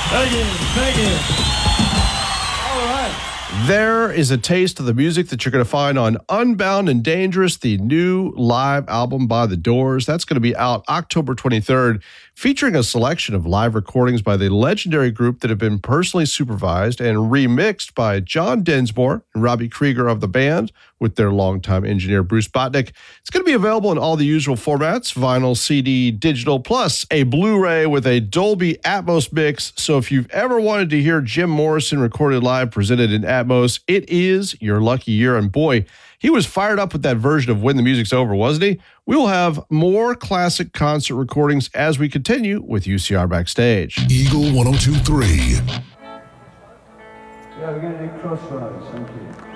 Thank you. Thank you. All right. There is a taste of the music that you're going to find on Unbound and Dangerous, the new live album by The Doors. That's going to be out October 23rd, featuring a selection of live recordings by the legendary group that have been personally supervised and remixed by John Densmore and Robbie Krieger of the band with their longtime engineer, Bruce Botnick. It's going to be available in all the usual formats, vinyl, CD, digital, plus a Blu-ray with a Dolby Atmos mix. So if you've ever wanted to hear Jim Morrison recorded live, presented in Atmos, it is your lucky year. And boy, he was fired up with that version of When the Music's Over, wasn't he? We will have more classic concert recordings as we continue with UCR Backstage. Eagle 102.3. Yeah, we're going to do Crossroads. Thank you.